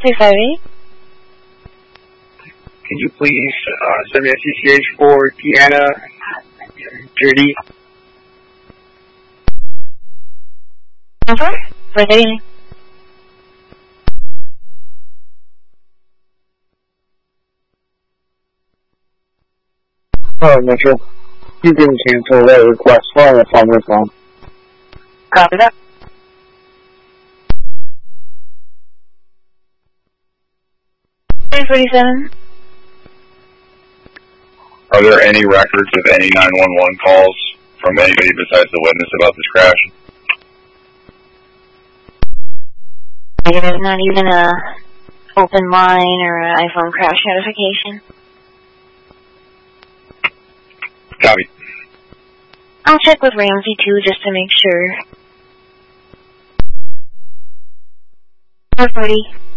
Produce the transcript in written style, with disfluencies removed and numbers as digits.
358. Can you please send me a CCH for Deanna Judy? Over. Ready. Oh, Mitchell. You didn't cancel that request for us on this phone. Copy that. $347. Are there any records of any 911 calls from anybody besides the witness about this crash? There's not even a open line or an iPhone crash notification. Copy. I'll check with Ramsey too, just to make sure. 440.